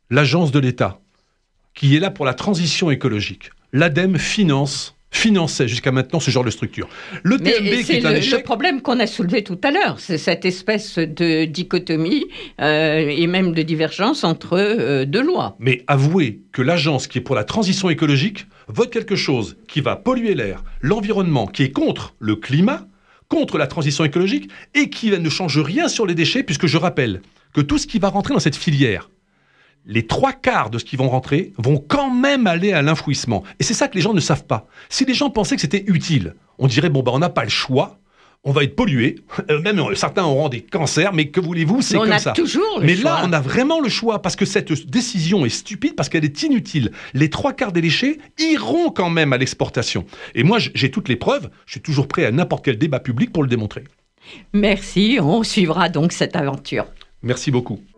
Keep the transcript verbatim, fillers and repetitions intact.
l'agence de l'État, qui est là pour la transition écologique, l'ADEME finance, finançait jusqu'à maintenant ce genre de structure. Le Mais T M B qui est le, un échec... le problème qu'on a soulevé tout à l'heure, c'est cette espèce de dichotomie euh, et même de divergence entre euh, deux lois. Mais avouez que l'agence qui est pour la transition écologique vote quelque chose qui va polluer l'air, l'environnement, qui est contre le climat, contre la transition écologique, et qui ne change rien sur les déchets, puisque je rappelle que tout ce qui va rentrer dans cette filière, les trois quarts de ce qui vont rentrer vont quand même aller à l'enfouissement. Et c'est ça que les gens ne savent pas. Si les gens pensaient que c'était utile, on dirait, bon, bah, on n'a pas le choix, on va être pollué, même certains auront des cancers, mais que voulez-vous, c'est mais comme on a ça. Toujours le mais choix. là, on a vraiment le choix, parce que cette décision est stupide, parce qu'elle est inutile. Les trois quarts des déchets iront quand même à l'exportation. Et moi, j'ai toutes les preuves, je suis toujours prêt à n'importe quel débat public pour le démontrer. Merci, on suivra donc cette aventure. Merci beaucoup.